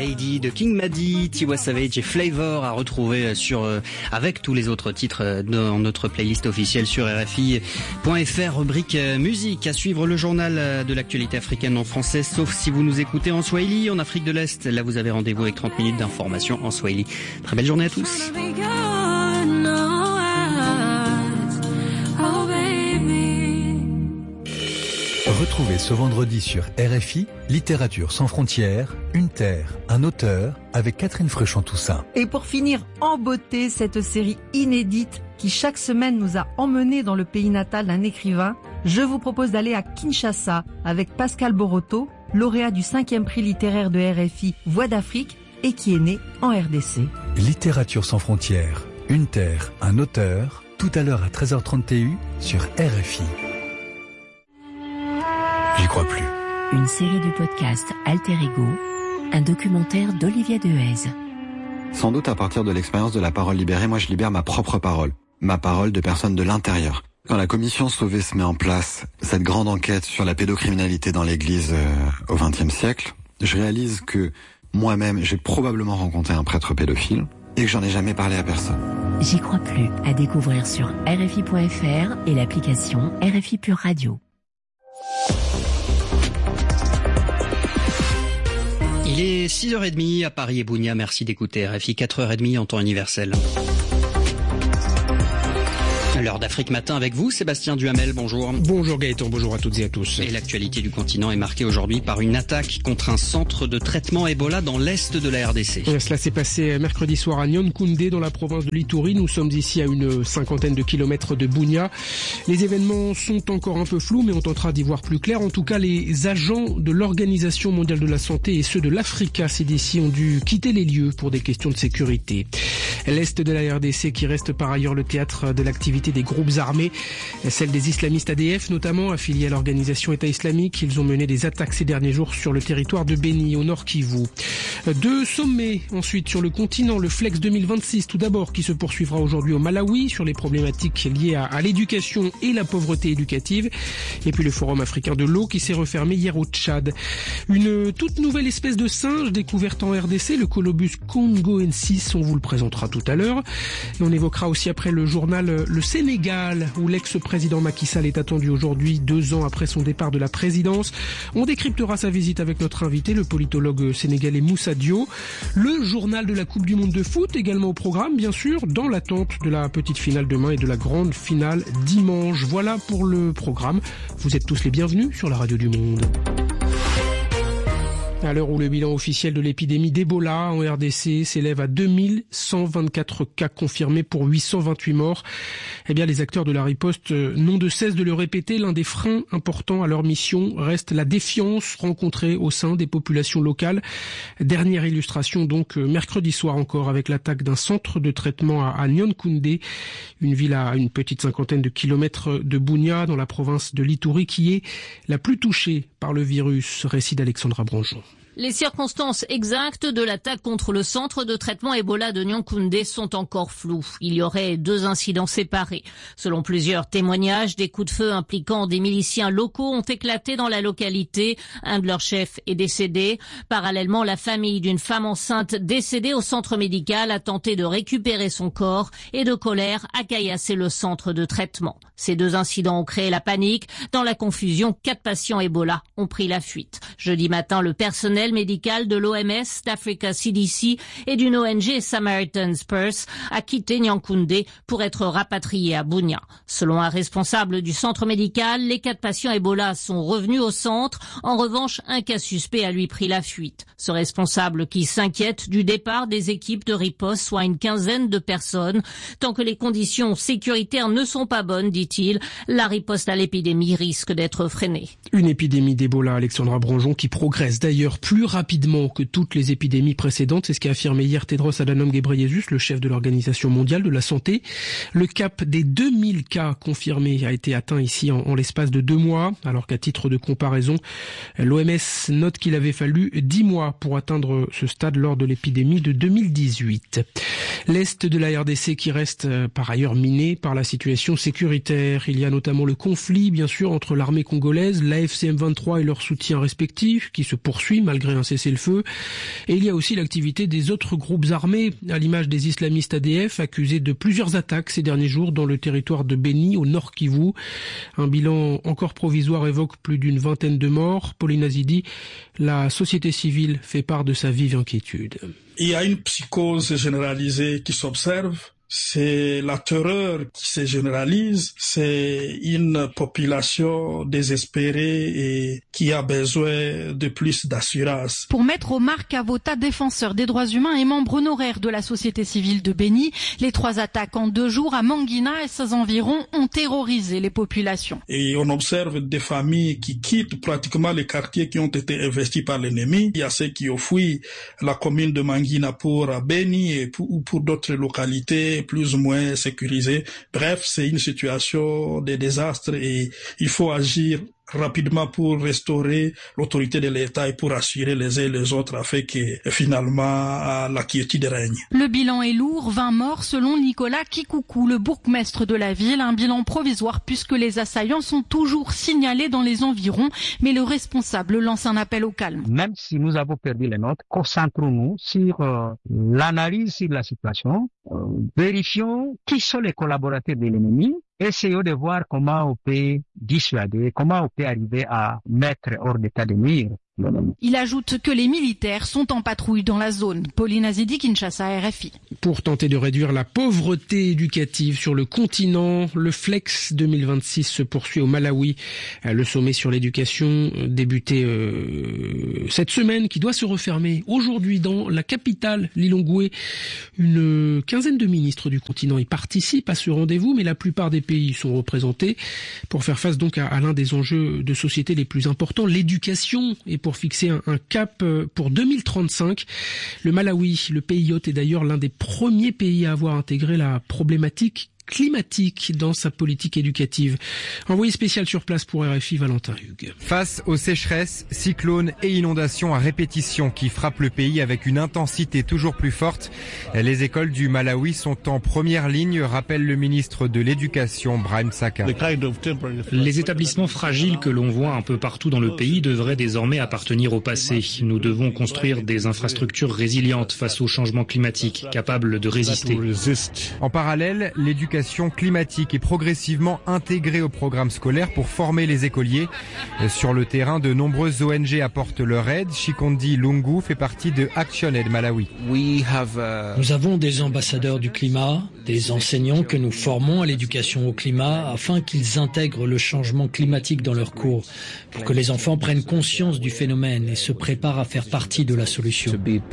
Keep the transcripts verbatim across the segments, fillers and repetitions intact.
Lady de King Madi, Tiwa Savage et Flavor à retrouver sur, euh, avec tous les autres titres euh, dans notre playlist officielle sur R F I point F R, rubrique euh, musique. À suivre le journal euh, de l'actualité africaine en français, sauf si vous nous écoutez en Swahili, en Afrique de l'Est. Là, vous avez rendez-vous avec trente minutes d'information en Swahili. Très belle journée à tous. Retrouvez ce vendredi sur R F I, Littérature sans frontières, une terre, un auteur, avec Catherine Fruchon-Toussaint. Et pour finir en beauté, cette série inédite qui chaque semaine nous a emmenés dans le pays natal d'un écrivain, je vous propose d'aller à Kinshasa avec Pascal Boroto, lauréat du cinquième prix littéraire de R F I Voix d'Afrique et qui est né en R D C. Littérature sans frontières, une terre, un auteur, tout à l'heure à treize heures trente sur R F I. J'y crois plus. Une série du podcast Alter Ego, un documentaire d'Olivier Dehaze. Sans doute à partir de l'expérience de la parole libérée, moi je libère ma propre parole. Ma parole de personne de l'intérieur. Quand la commission Sauvé se met en place, cette grande enquête sur la pédocriminalité dans l'église euh, au vingtième siècle, je réalise que moi-même j'ai probablement rencontré un prêtre pédophile et que j'en ai jamais parlé à personne. J'y crois plus, à découvrir sur R F I point F R et l'application R F I Pure Radio. Il est six heures trente à Paris et Bounia. Merci d'écouter R F I, quatre heures trente en temps universel. L'heure d'Afrique matin avec vous, Sébastien Duhamel, bonjour. Bonjour Gaëtan, bonjour à toutes et à tous. Et l'actualité du continent est marquée aujourd'hui par une attaque contre un centre de traitement Ebola dans l'est de la R D C. Et cela s'est passé mercredi soir à Nyankoundé dans la province de l'Ituri. Nous sommes ici à une cinquantaine de kilomètres de Bounia. Les événements sont encore un peu flous, mais on tentera d'y voir plus clair. En tout cas, les agents de l'Organisation mondiale de la santé et ceux de l'Africa C D C ont dû quitter les lieux pour des questions de sécurité. L'est de la R D C qui reste par ailleurs le théâtre de l'activité des groupes armés, celle des islamistes A D F notamment, affiliés à l'organisation État islamique. Ils ont mené des attaques ces derniers jours sur le territoire de Beni, au nord Kivu. Deux sommets ensuite sur le continent, le Flex deux mille vingt-six tout d'abord qui se poursuivra aujourd'hui au Malawi sur les problématiques liées à, à l'éducation et la pauvreté éducative. Et puis le Forum africain de l'eau qui s'est refermé hier au Tchad. Une toute nouvelle espèce de singe découverte en R D C, le Colobus congoensis, on vous le présentera tout à l'heure. Et on évoquera aussi après le journal le Sénégal, où l'ex-président Macky Sall est attendu aujourd'hui, deux ans après son départ de la présidence. On décryptera sa visite avec notre invité, le politologue sénégalais Moussa Dio. Le journal de la Coupe du Monde de foot, également au programme, bien sûr, dans l'attente de la petite finale demain et de la grande finale dimanche. Voilà pour le programme. Vous êtes tous les bienvenus sur la radio du Monde. À l'heure où le bilan officiel de l'épidémie d'Ebola en R D C s'élève à deux mille cent vingt-quatre cas confirmés pour huit cent vingt-huit morts, eh bien les acteurs de la riposte n'ont de cesse de le répéter. L'un des freins importants à leur mission reste la défiance rencontrée au sein des populations locales. Dernière illustration donc mercredi soir encore avec l'attaque d'un centre de traitement à Nyankoundé, une ville à une petite cinquantaine de kilomètres de Bounia dans la province de l'Ituri qui est la plus touchée par le virus. Récit d'Alexandra Branjon. Les circonstances exactes de l'attaque contre le centre de traitement Ebola de Nyankoundé sont encore floues. Il y aurait deux incidents séparés. Selon plusieurs témoignages, des coups de feu impliquant des miliciens locaux ont éclaté dans la localité. Un de leurs chefs est décédé. Parallèlement, la famille d'une femme enceinte décédée au centre médical a tenté de récupérer son corps et de colère a caillassé le centre de traitement. Ces deux incidents ont créé la panique. Dans la confusion, quatre patients Ebola ont pris la fuite. Jeudi matin, le personnel médical de l'O M S, d'Africa C D C et d'une O N G Samaritan's Purse a quitté Nyankoundé pour être rapatrié à Bounia. Selon un responsable du centre médical, les quatre patients Ebola sont revenus au centre. En revanche, un cas suspect a lui pris la fuite. Ce responsable qui s'inquiète du départ des équipes de riposte, soit une quinzaine de personnes. Tant que les conditions sécuritaires ne sont pas bonnes, dit-il, la riposte à l'épidémie risque d'être freinée. Une épidémie d'Ebola, Alexandra Branjon, qui progresse d'ailleurs plus rapidement que toutes les épidémies précédentes. C'est ce qu'a affirmé hier Tedros Adhanom Ghebreyesus, le chef de l'Organisation mondiale de la santé. Le cap des deux mille cas confirmés a été atteint ici en, en l'espace de deux mois, alors qu'à titre de comparaison, l'O M S note qu'il avait fallu dix mois pour atteindre ce stade lors de l'épidémie de deux mille dix-huit. L'Est de la R D C qui reste euh, par ailleurs miné par la situation sécuritaire. Il y a notamment le conflit, bien sûr, entre l'armée congolaise, l'A F C M vingt-trois et leurs soutiens respectifs, qui se poursuit malgré malgré un cessez-le-feu. Et il y a aussi l'activité des autres groupes armés, à l'image des islamistes A D F, accusés de plusieurs attaques ces derniers jours dans le territoire de Beni, au Nord Kivu. Un bilan encore provisoire évoque plus d'une vingtaine de morts. Pauline Azidi, la société civile fait part de sa vive inquiétude. Il y a une psychose généralisée qui s'observe. C'est la terreur qui se généralise, c'est une population désespérée et qui a besoin de plus d'assurance. Pour Maître Omar Kavota, défenseur des droits humains et membre honoraire de la société civile de Beni, les trois attaques en deux jours à Mangina et ses environs ont terrorisé les populations. Et on observe des familles qui quittent pratiquement les quartiers qui ont été investis par l'ennemi. Il y a ceux qui ont fui la commune de Mangina pour Beni et pour, ou pour d'autres localités plus ou moins sécurisé. Bref, c'est une situation de désastre et il faut agir rapidement pour restaurer l'autorité de l'État et pour assurer les uns et les autres afin que finalement la quiétude règne. Le bilan est lourd, vingt morts selon Nicolas Kikoukou, le bourgmestre de la ville, un bilan provisoire puisque les assaillants sont toujours signalés dans les environs, mais le responsable lance un appel au calme. Même si nous avons perdu les nôtres, concentrons-nous sur euh, l'analyse sur la situation, euh, vérifions qui sont les collaborateurs de l'ennemi, essayons de voir comment on peut dissuader, comment on peut arriver à mettre hors d'état de nuire. Il ajoute que les militaires sont en patrouille dans la zone. Pauline Azidi, Kinshasa, R F I. Pour tenter de réduire la pauvreté éducative sur le continent, le Flex deux mille vingt-six se poursuit au Malawi. Le sommet sur l'éducation débuté euh, cette semaine, qui doit se refermer aujourd'hui dans la capitale, Lilongwe. Une quinzaine de ministres du continent y participent à ce rendez-vous, mais la plupart des pays sont représentés pour faire face donc à, à l'un des enjeux de société les plus importants, l'éducation, et pour fixer un, un cap pour deux mille trente-cinq. Le Malawi, le pays hôte, est d'ailleurs l'un des premiers pays à avoir intégré la problématique climatique dans sa politique éducative. Envoyé spécial sur place pour R F I, Valentin Hugues. Face aux sécheresses, cyclones et inondations à répétition qui frappent le pays avec une intensité toujours plus forte, les écoles du Malawi sont en première ligne, rappelle le ministre de l'Éducation, Brahim Saka. Les établissements fragiles que l'on voit un peu partout dans le pays devraient désormais appartenir au passé. Nous devons construire des infrastructures résilientes face au changement climatique, capables de résister. En parallèle, l'éducation climatique est progressivement intégrée au programme scolaire pour former les écoliers. Sur le terrain, de nombreuses O N G apportent leur aide. Chikondi Lungu fait partie de ActionAid Malawi. Nous avons des ambassadeurs du climat, des enseignants que nous formons à l'éducation au climat afin qu'ils intègrent le changement climatique dans leurs cours, pour que les enfants prennent conscience du phénomène et se préparent à faire partie de la solution.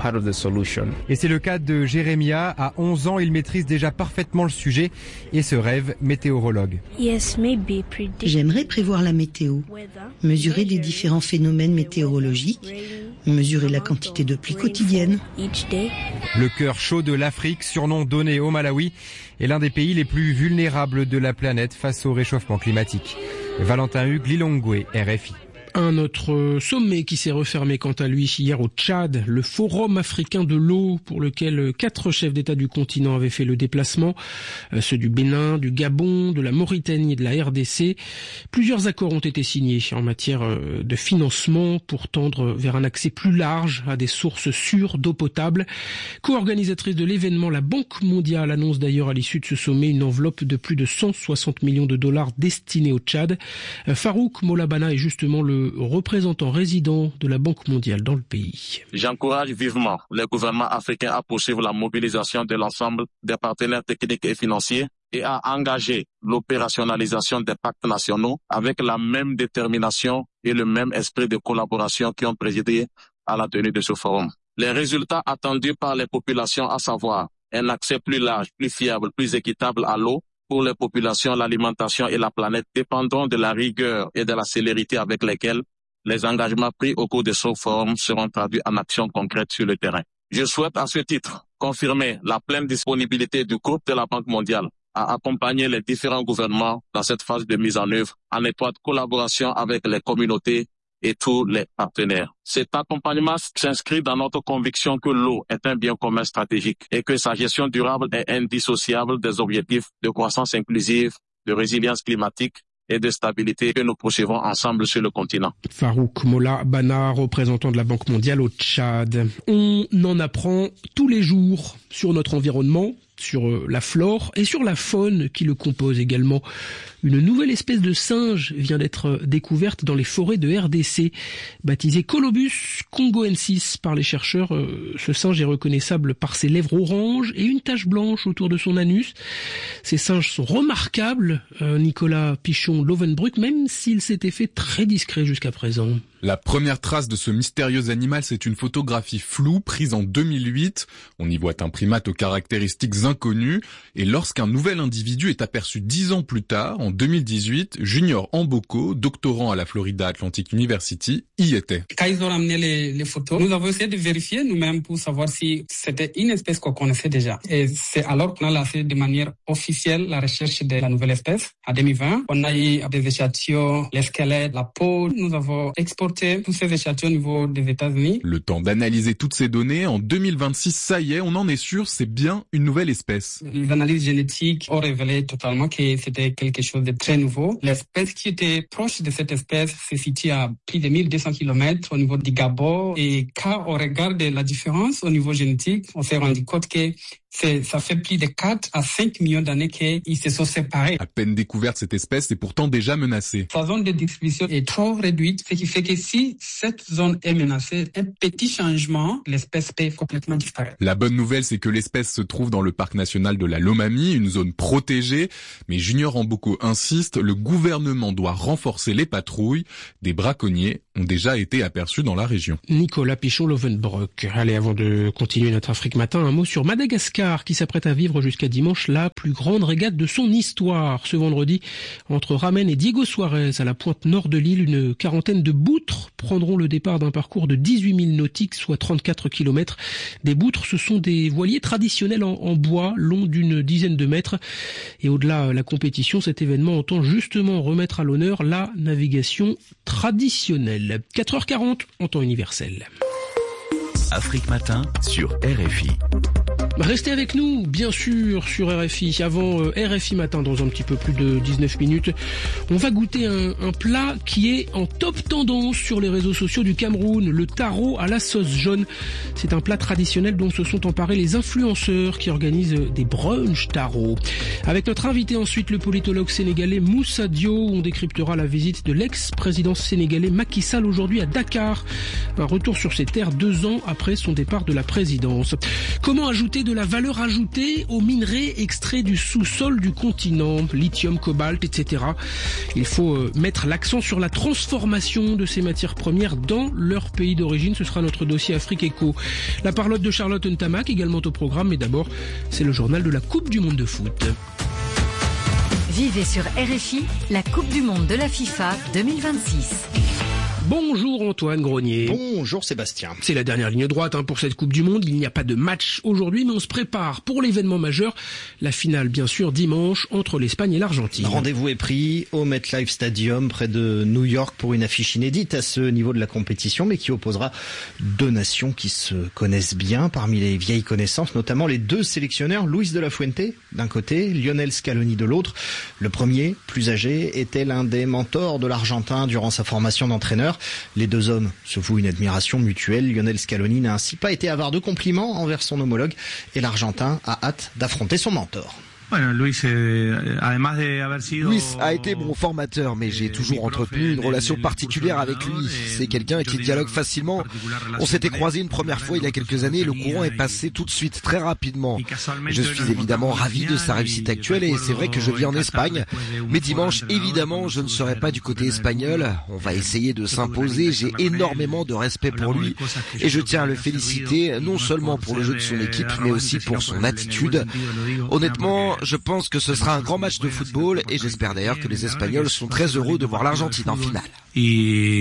Et c'est le cas de Jérémia. À onze ans, il maîtrise déjà parfaitement le sujet et se rêve météorologue. J'aimerais prévoir la météo, mesurer les différents phénomènes météorologiques, mesurer la quantité de pluie quotidienne. Le cœur chaud de l'Afrique, surnom donné au Malawi, est l'un des pays les plus vulnérables de la planète face au réchauffement climatique. Valentin Hugues, Lilongwe, R F I. Un autre sommet qui s'est refermé quant à lui hier au Tchad, le Forum africain de l'eau, pour lequel quatre chefs d'État du continent avaient fait le déplacement, ceux du Bénin, du Gabon, de la Mauritanie et de la R D C. Plusieurs accords ont été signés en matière de financement pour tendre vers un accès plus large à des sources sûres d'eau potable. Co-organisatrice de l'événement, la Banque mondiale annonce d'ailleurs à l'issue de ce sommet une enveloppe de plus de cent soixante millions de dollars destinée au Tchad. Farouk Molabana est justement le représentant résident de la Banque mondiale dans le pays. J'encourage vivement les gouvernements africains à poursuivre la mobilisation de l'ensemble des partenaires techniques et financiers et à engager l'opérationnalisation des pactes nationaux avec la même détermination et le même esprit de collaboration qui ont présidé à la tenue de ce forum. Les résultats attendus par les populations, à savoir un accès plus large, plus fiable, plus équitable à l'eau, pour les populations, l'alimentation et la planète dépendront de la rigueur et de la célérité avec lesquelles les engagements pris au cours de ce forum seront traduits en actions concrètes sur le terrain. Je souhaite à ce titre confirmer la pleine disponibilité du groupe de la Banque mondiale à accompagner les différents gouvernements dans cette phase de mise en œuvre en étroite collaboration avec les communautés et tous les partenaires. Cet accompagnement s'inscrit dans notre conviction que l'eau est un bien commun stratégique et que sa gestion durable est indissociable des objectifs de croissance inclusive, de résilience climatique et de stabilité que nous poursuivons ensemble sur le continent. Farouk Mola Bana, représentant de la Banque mondiale au Tchad. On en apprend tous les jours sur notre environnement, sur la flore et sur la faune qui le compose également. Une nouvelle espèce de singe vient d'être découverte dans les forêts de R D C. Baptisé Colobus congoensis par les chercheurs, ce singe est reconnaissable par ses lèvres oranges et une tache blanche autour de son anus. Ces singes sont remarquables, Nicolas Pichon-Lovenbruck, même s'il s'était fait très discret jusqu'à présent. La première trace de ce mystérieux animal, c'est une photographie floue prise en deux mille huit. On y voit un primate aux caractéristiques inconnues. Et lorsqu'un nouvel individu est aperçu dix ans plus tard, en deux mille dix-huit, Junior Amboko, doctorant à la Florida Atlantic University, y était. Quand ils ont ramené les, les photos, nous avons essayé de vérifier nous-mêmes pour savoir si c'était une espèce qu'on connaissait déjà. Et c'est alors qu'on a lancé de manière officielle la recherche de la nouvelle espèce. En deux mille vingt, on a eu des échantillons, les squelettes, la peau. Nous avons exporté tous ces échantillons au niveau des États-Unis. Le temps d'analyser toutes ces données, en deux mille vingt-six, ça y est, on en est sûr, c'est bien une nouvelle espèce. Les analyses génétiques ont révélé totalement que c'était quelque chose de très nouveau. L'espèce qui était proche de cette espèce se situe à plus de mille deux cents kilomètres au niveau du Gabon. Et quand on regarde la différence au niveau génétique, on s'est rendu compte que C'est, ça fait plus de quatre à cinq millions d'années qu'ils se sont séparés. À peine découverte, cette espèce est pourtant déjà menacée. Sa zone de distribution est trop réduite, ce qui fait que si cette zone est menacée, un petit changement, l'espèce peut complètement disparaître. La bonne nouvelle, c'est que l'espèce se trouve dans le parc national de la Lomami, une zone protégée. Mais Junior Amboko insiste, le gouvernement doit renforcer les patrouilles. Des braconniers ont déjà été aperçus dans la région. Nicolas Pichon-Lovenbruck. Allez, avant de continuer notre Afrique Matin, un mot sur Madagascar, qui s'apprête à vivre jusqu'à dimanche la plus grande régate de son histoire. Ce vendredi, entre Ramen et Diego Suarez, à la pointe nord de l'île, une quarantaine de boutres prendront le départ d'un parcours de dix-huit mille nautiques, soit trente-quatre kilomètres. Des boutres, ce sont des voiliers traditionnels en, en bois, longs d'une dizaine de mètres. Et au-delà la compétition, cet événement entend justement remettre à l'honneur la navigation traditionnelle. quatre heures quarante en temps universel. Afrique Matin sur R F I. Restez avec nous, bien sûr, sur R F I. Avant euh, R F I Matin, dans un petit peu plus de dix-neuf minutes, on va goûter un, un plat qui est en top tendance sur les réseaux sociaux du Cameroun, le taro à la sauce jaune. C'est un plat traditionnel dont se sont emparés les influenceurs qui organisent des brunchs taro. Avec notre invité ensuite, le politologue sénégalais Moussa Dio, on décryptera la visite de l'ex-président sénégalais Macky Sall aujourd'hui à Dakar. Un retour sur ses terres deux ans après son départ de la présidence. Comment ajouter de la valeur ajoutée aux minerais extraits du sous-sol du continent, lithium, cobalt, et cetera. Il faut euh, mettre l'accent sur la transformation de ces matières premières dans leur pays d'origine. Ce sera notre dossier Afrique Éco. La parlotte de Charlotte Ntamak également au programme, mais d'abord, c'est le journal de la Coupe du Monde de foot. Vivez sur R F I la Coupe du Monde de la FIFA deux mille vingt-six. Bonjour Antoine Grenier. Bonjour Sébastien. C'est la dernière ligne droite hein, pour cette Coupe du Monde. Il n'y a pas de match aujourd'hui, mais on se prépare pour l'événement majeur. La finale, bien sûr, dimanche, entre l'Espagne et l'Argentine. Rendez-vous est pris au MetLife Stadium, près de New York, pour une affiche inédite à ce niveau de la compétition, mais qui opposera deux nations qui se connaissent bien. Parmi les vieilles connaissances, notamment les deux sélectionneurs, Luis de la Fuente, d'un côté, Lionel Scaloni de l'autre. Le premier, plus âgé, était l'un des mentors de l'Argentin durant sa formation d'entraîneur. Les deux hommes se vouent une admiration mutuelle. Lionel Scaloni n'a ainsi pas été avare de compliments envers son homologue et l'Argentin a hâte d'affronter son mentor. Luis a été mon formateur, mais j'ai toujours entretenu une relation particulière avec lui. C'est quelqu'un qui dialogue facilement. On s'était croisés une première fois il y a quelques années et le courant est passé tout de suite, très rapidement. Je suis évidemment ravi de sa réussite actuelle et c'est vrai que je vis en Espagne. Mais dimanche, évidemment, je ne serai pas du côté espagnol. On va essayer de s'imposer. J'ai énormément de respect pour lui et je tiens à le féliciter, non seulement pour le jeu de son équipe, mais aussi pour son attitude. Honnêtement, je pense que ce sera un grand match de football et j'espère d'ailleurs que les Espagnols sont très heureux de voir l'Argentine en finale. Et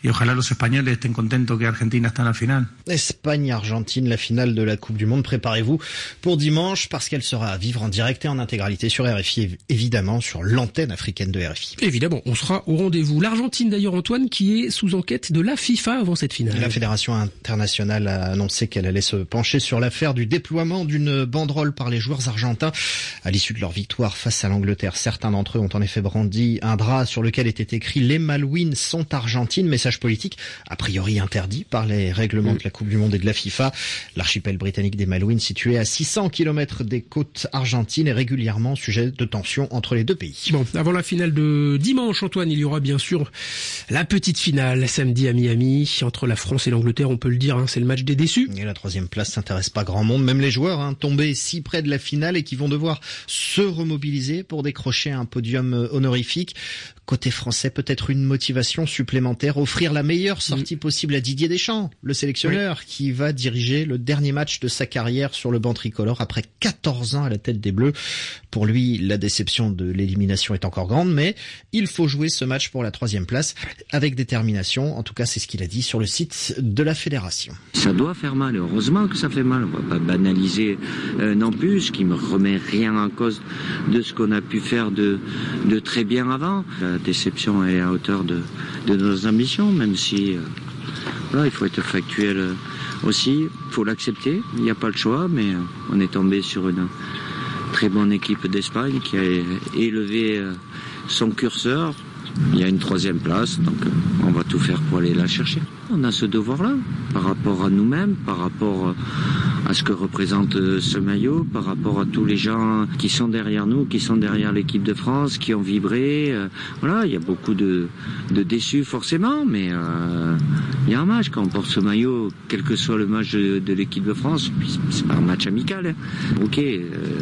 y ojalá los españoles estén contentos que Argentina está en la finale. Espagne-Argentine, la finale de la Coupe du Monde. Préparez-vous pour dimanche parce qu'elle sera à vivre en direct et en intégralité sur R F I, évidemment sur l'antenne africaine de R F I. Évidemment, on sera au rendez-vous. L'Argentine d'ailleurs, Antoine, qui est sous enquête de la FIFA avant cette finale. La Fédération internationale a annoncé qu'elle allait se pencher sur l'affaire du déploiement d'une banderole par les joueurs argentins à l'issue de leur victoire face à l'Angleterre. Certains d'entre eux ont en effet brandi un drap sur lequel était écrit « Les Malouines sont argentines », message politique a priori interdit par les règlements mmh. de la Coupe du Monde et de la FIFA. L'archipel britannique des Malouines, situé à six cents kilomètres des côtes argentines, est régulièrement sujet de tensions entre les deux pays. Bon, avant la finale de dimanche, Antoine, il y aura bien sûr la petite finale samedi à Miami entre la France et l'Angleterre, on peut le dire, hein, c'est le match des déçus. Et la troisième place s'intéresse pas grand monde, même les joueurs hein, tombés si près de la finale et qui vont devoir se remobiliser pour décrocher un podium honorifique. Côté français, peut-être une motivation supplémentaire, offrir la meilleure sortie possible à Didier Deschamps, le sélectionneur oui. qui va diriger le dernier match de sa carrière sur le banc tricolore après quatorze ans à la tête des Bleus. Pour lui, la déception de l'élimination est encore grande, mais il faut jouer ce match pour la troisième place avec détermination. En tout cas, c'est ce qu'il a dit sur le site de la fédération. Ça doit faire mal, heureusement que ça fait mal. On va pas banaliser euh, non plus, ce qui me remet rien en cause de ce qu'on a pu faire de, de très bien avant. La déception est à hauteur de, de nos ambitions, même si euh, voilà, il faut être factuel euh, aussi. Il faut l'accepter, il n'y a pas le choix, mais euh, on est tombé sur une très bonne équipe d'Espagne qui a élevé euh, son curseur. Il y a une troisième place, donc euh, on va tout faire pour aller la chercher. On a ce devoir-là, par rapport à nous-mêmes, par rapport à ce que représente ce maillot, par rapport à tous les gens qui sont derrière nous, qui sont derrière l'équipe de France, qui ont vibré. Euh, voilà, il y a beaucoup de, de déçus forcément, mais euh, il y a un match quand on porte ce maillot, quel que soit le match de, de l'équipe de France, c'est pas un match amical. Hein. Ok, euh,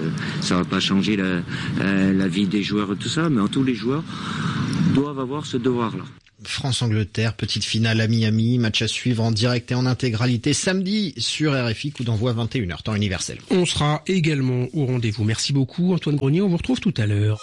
ça va pas changer la, euh, la vie des joueurs et tout ça, mais tous les joueurs doivent avoir ce devoir-là. France-Angleterre, petite finale à Miami, match à suivre en direct et en intégralité samedi sur R F I, coup d'envoi vingt et une heures, temps universel. On sera également au rendez-vous. Merci beaucoup Antoine Grenier, on vous retrouve tout à l'heure.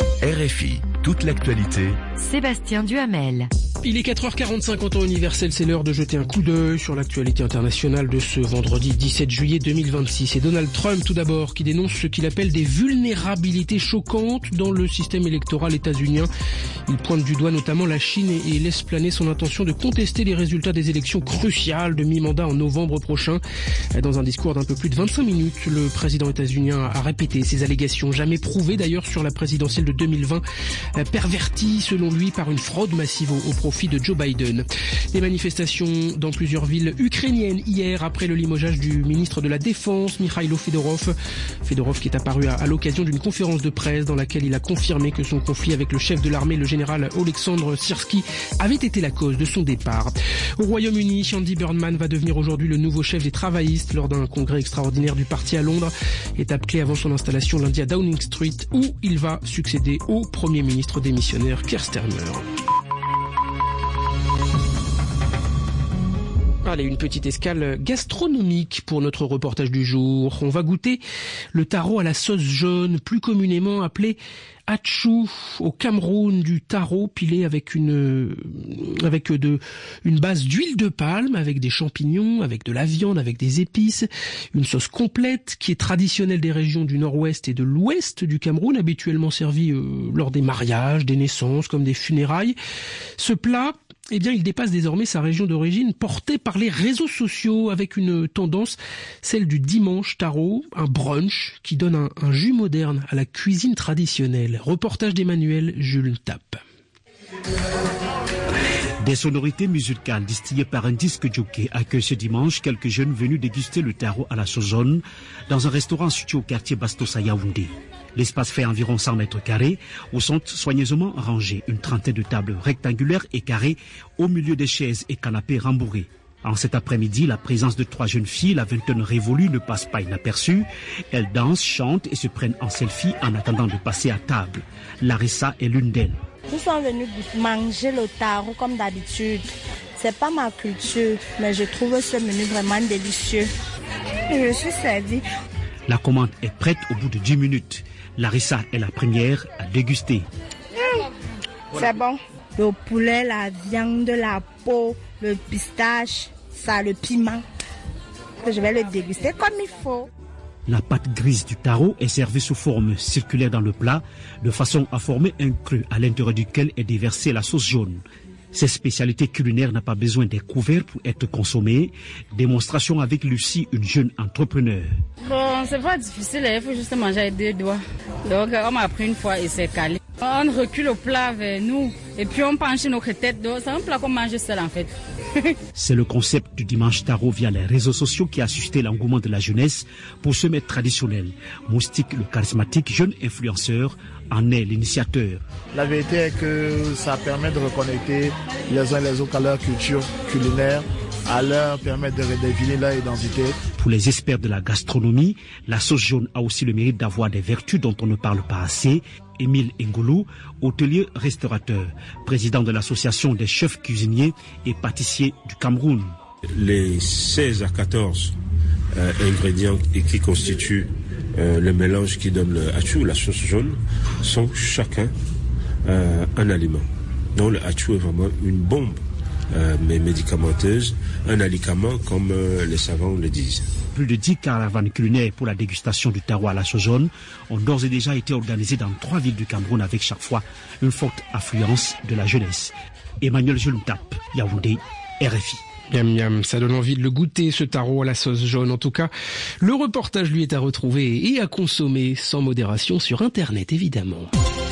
R F I, toute l'actualité. Sébastien Duhamel. Il est quatre heures quarante-cinq en temps universel, c'est l'heure de jeter un coup d'œil sur l'actualité internationale de ce vendredi dix-sept juillet deux mille vingt-six. Et Donald Trump tout d'abord qui dénonce ce qu'il appelle des vulnérabilités choquantes dans le système électoral états-unien. Il pointe du doigt notamment la Chine et laisse planer son intention de contester les résultats des élections cruciales de mi-mandat en novembre prochain. Dans un discours d'un peu plus de vingt-cinq minutes, le président états-unien a répété ces allégations, jamais prouvées d'ailleurs sur la présidentielle de deux mille vingt, perverties selon lui par une fraude massive au profit de Joe Biden. Des manifestations dans plusieurs villes ukrainiennes hier après le limogeage du ministre de la Défense, Mikhailo Fedorov. Fedorov qui est apparu à, à l'occasion d'une conférence de presse dans laquelle il a confirmé que son conflit avec le chef de l'armée, le général Oleksandr Syrski, avait été la cause de son départ. Au Royaume-Uni, Andy Burnham va devenir aujourd'hui le nouveau chef des travaillistes lors d'un congrès extraordinaire du parti à Londres. Étape clé avant son installation lundi à Downing Street où il va succéder au Premier ministre démissionnaire Keir Starmer. Allez, une petite escale gastronomique pour notre reportage du jour. On va goûter le taro à la sauce jaune, plus communément appelé Atchou, au Cameroun, du taro pilé avec une avec de une base d'huile de palme, avec des champignons, avec de la viande, avec des épices, une sauce complète qui est traditionnelle des régions du nord-ouest et de l'ouest du Cameroun, habituellement servie euh, lors des mariages, des naissances, comme des funérailles. Ce plat, eh bien, il dépasse désormais sa région d'origine, portée par les réseaux sociaux avec une tendance, celle du dimanche taro, un brunch qui donne un, un jus moderne à la cuisine traditionnelle. Reportage d'Emmanuel Jules Tapp. Des sonorités musicales distillées par un disque jockey accueillent ce dimanche quelques jeunes venus déguster le taro à la sauce jaune dans un restaurant situé au quartier Bastos à Yaoundé. L'espace fait environ cent mètres carrés où sont soigneusement rangées une trentaine de tables rectangulaires et carrées au milieu des chaises et canapés rembourrés. En cet après-midi, la présence de trois jeunes filles, la vingtaine révolue, ne passe pas inaperçue. Elles dansent, chantent et se prennent en selfie en attendant de passer à table. Larissa est l'une d'elles. Nous sommes venus manger le taro comme d'habitude. C'est pas ma culture, mais je trouve ce menu vraiment délicieux. Je suis servie. La commande est prête au bout de dix minutes. Larissa est la première à déguster. Mmh, c'est bon. le poulet, la viande, la peau, le pistache, ça, le piment. Je vais le déguster comme il faut. La pâte grise du taro est servie sous forme circulaire dans le plat, de façon à former un creux à l'intérieur duquel est déversée la sauce jaune. Cette spécialité culinaire n'a pas besoin des couverts pour être consommée. Démonstration avec Lucie, une jeune entrepreneur. Bon, c'est pas difficile, il faut juste manger avec deux doigts. Donc, on m'a appris une fois et c'est calé. On recule le plat vers nous et puis on penche notre tête. Donc, c'est un plat qu'on mange seul en fait. C'est le concept du dimanche taro via les réseaux sociaux qui a suscité l'engouement de la jeunesse pour ce mets traditionnel. Moustique, le charismatique jeune influenceur, en est l'initiateur. La vérité est que ça permet de reconnecter les uns les autres à leur culture culinaire, à leur permettre de redéfinir leur identité. Pour les experts de la gastronomie, la sauce jaune a aussi le mérite d'avoir des vertus dont on ne parle pas assez. Émile Ngoulou, hôtelier restaurateur, président de l'association des chefs cuisiniers et pâtissiers du Cameroun. Les seize à quatorze euh, ingrédients qui constituent euh, le mélange qui donne le hachou, la sauce jaune, sont chacun euh, un aliment. Donc le hachou est vraiment une bombe, euh, mais médicamenteuse, un aliment comme euh, les savants le disent. Plus de dix caravanes culinaires pour la dégustation du taro à la sauce jaune ont d'ores et déjà été organisées dans trois villes du Cameroun avec chaque fois une forte affluence de la jeunesse. Emmanuel Jeluntap, Yaoundé, R F I. Miam miam, ça donne envie de le goûter, ce taro à la sauce jaune. En tout cas, le reportage lui est à retrouver et à consommer sans modération sur Internet, évidemment.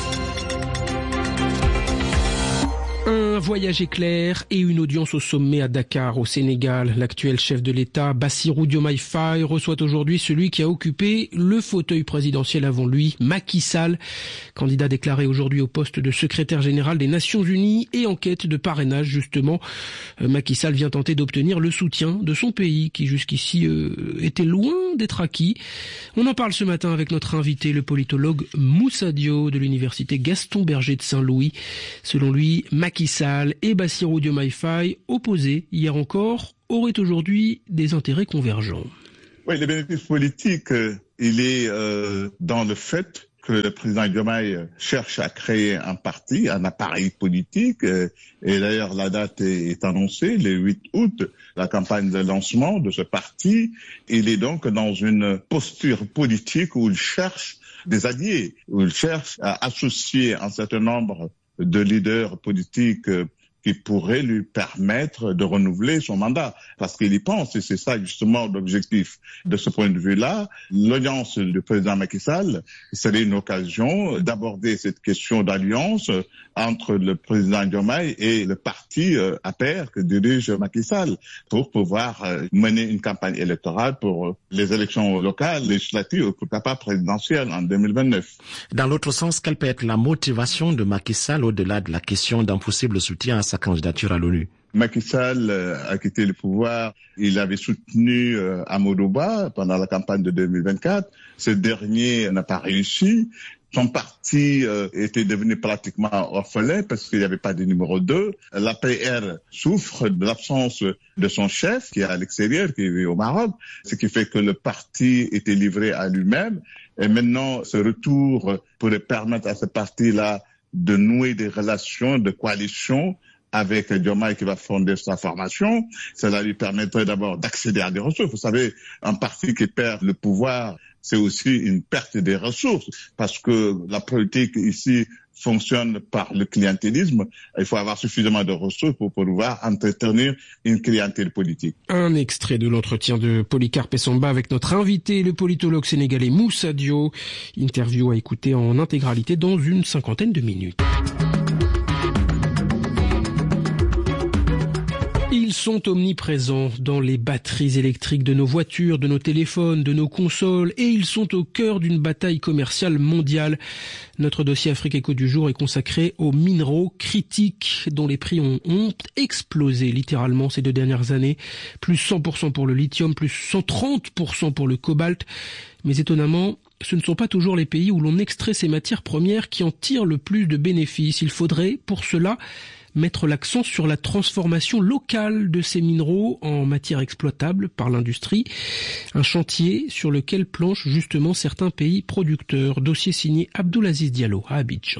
Un voyage éclair et une audience au sommet à Dakar, au Sénégal. L'actuel chef de l'État, Bassirou Diomaye Faye, reçoit aujourd'hui celui qui a occupé le fauteuil présidentiel avant lui, Macky Sall, candidat déclaré aujourd'hui au poste de secrétaire général des Nations Unies et en quête de parrainage, justement. Macky Sall vient tenter d'obtenir le soutien de son pays, qui jusqu'ici euh, était loin d'être acquis. On en parle ce matin avec notre invité, le politologue Moussa Dio de l'université Gaston Berger de Saint-Louis. Selon lui, Macky Sall et Bassirou Diomaye Faye, opposés hier encore, auraient aujourd'hui des intérêts convergents. Oui, le bénéfice politique, il est euh, dans le fait que le président Diomaye cherche à créer un parti, un appareil politique, et d'ailleurs la date est annoncée, le huit août, la campagne de lancement de ce parti. Il est donc dans une posture politique où il cherche des alliés, où il cherche à associer un certain nombre de leaders politiques qui pourraient lui permettre de renouveler son mandat, parce qu'il y pense, et c'est ça justement l'objectif. De ce point de vue-là, l'audience du président Macky Sall serait une occasion d'aborder cette question d'alliance entre le président Diomaye et le parti euh, A P R que dirige Macky Sall, pour pouvoir euh, mener une campagne électorale pour euh, les élections locales, législatives, pourquoi pas présidentielles en deux mille vingt-neuf. Dans l'autre sens, quelle peut être la motivation de Macky Sall au-delà de la question d'un possible soutien à sa candidature à l'ONU? Macky Sall euh, a quitté le pouvoir. Il avait soutenu euh, Amadou Ba pendant la campagne de deux mille vingt-quatre. Ce dernier n'a pas réussi. Son parti euh, était devenu pratiquement orphelin parce qu'il n'y avait pas de numéro deux. L'A P R souffre de l'absence de son chef qui est à l'extérieur, qui vit au Maroc, ce qui fait que le parti était livré à lui-même. Et maintenant, ce retour pourrait permettre à ce parti-là de nouer des relations de coalition avec Diomaye qui va fonder sa formation. Cela lui permettrait d'abord d'accéder à des ressources. Vous savez, un parti qui perd le pouvoir, c'est aussi une perte des ressources, parce que la politique ici fonctionne par le clientélisme. Il faut avoir suffisamment de ressources pour pouvoir entretenir une clientèle politique. Un extrait de l'entretien de Polycarpe Essamba avec notre invité, le politologue sénégalais Moussa Dio. Interview à écouter en intégralité dans une cinquantaine de minutes. Ils sont omniprésents dans les batteries électriques de nos voitures, de nos téléphones, de nos consoles, et ils sont au cœur d'une bataille commerciale mondiale. Notre dossier Afrique Éco du jour est consacré aux minéraux critiques dont les prix ont, ont explosé littéralement ces deux dernières années. Plus cent pour cent pour le lithium, plus cent trente pour cent pour le cobalt. Mais étonnamment, ce ne sont pas toujours les pays où l'on extrait ces matières premières qui en tirent le plus de bénéfices. Il faudrait, pour cela, mettre l'accent sur la transformation locale de ces minéraux en matière exploitable par l'industrie. Un chantier sur lequel planchent justement certains pays producteurs. Dossier signé Abdoulaziz Diallo à Abidjan.